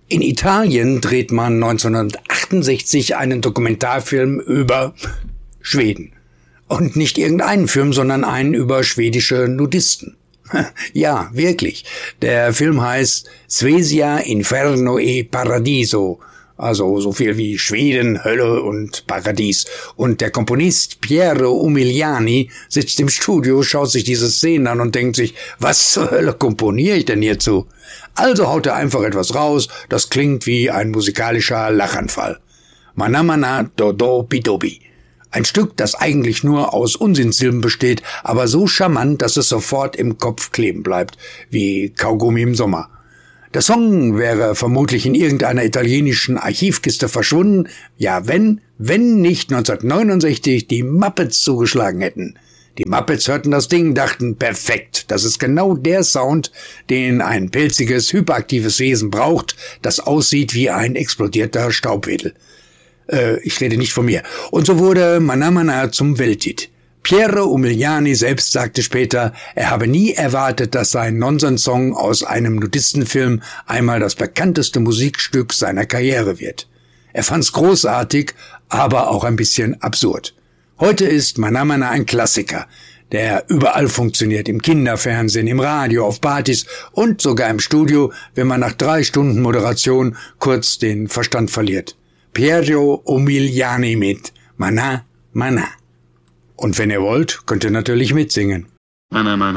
In Italien dreht man 1968 einen Dokumentarfilm über Schweden. Und nicht irgendeinen Film, sondern einen über schwedische Nudisten. Ja, wirklich. Der Film heißt Svesia, Inferno e Paradiso. Also so viel wie Schweden, Hölle und Paradies. Und der Komponist Piero Umiliani sitzt im Studio, schaut sich diese Szenen an und denkt sich, was zur Hölle komponiere ich denn hierzu? Also haut er einfach etwas raus, das klingt wie ein musikalischer Lachanfall. Mana Mana Dodo Bidobi. Ein Stück, das eigentlich nur aus Unsinnsilben besteht, aber so charmant, dass es sofort im Kopf kleben bleibt, wie Kaugummi im Sommer. Der Song wäre vermutlich in irgendeiner italienischen Archivkiste verschwunden, ja wenn nicht 1969 die Muppets zugeschlagen hätten. Die Muppets hörten das Ding, dachten, perfekt, das ist genau der Sound, den ein pelziges, hyperaktives Wesen braucht, das aussieht wie ein explodierter Staubwedel. Ich rede nicht von mir. Und so wurde Mana Mana zum Welthit. Piero Umiliani selbst sagte später, er habe nie erwartet, dass sein Nonsens-Song aus einem Nudistenfilm einmal das bekannteste Musikstück seiner Karriere wird. Er fand's großartig, aber auch ein bisschen absurd. Heute ist Mana Mana ein Klassiker, der überall funktioniert, im Kinderfernsehen, im Radio, auf Partys und sogar im Studio, wenn man nach 3 Stunden Moderation kurz den Verstand verliert. Piero Umiliani mit Mana Mana. Und wenn ihr wollt, könnt ihr natürlich mitsingen. Mana Mana.